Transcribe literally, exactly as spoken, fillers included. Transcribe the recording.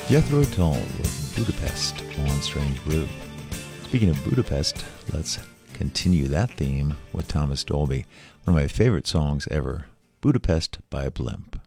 Jethro Tull with Budapest on Strange Brew. Speaking of Budapest, let's continue that theme with Thomas Dolby, one of my favorite songs ever, Budapest by Blimp.